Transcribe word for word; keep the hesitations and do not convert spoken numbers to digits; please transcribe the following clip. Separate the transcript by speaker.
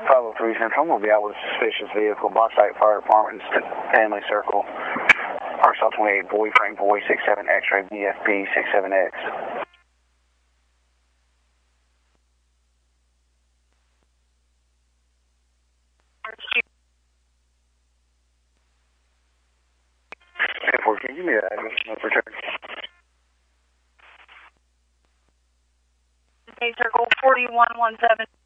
Speaker 1: five oh three Central, I'm going to be out with a suspicious vehicle, Box eight Fire Department, Family Circle, Arkansas twenty-eight, boy, frame boy, six seven X-ray, B F P, six seven X. ten four, can you give me that address for return?
Speaker 2: Circle forty-one one seven.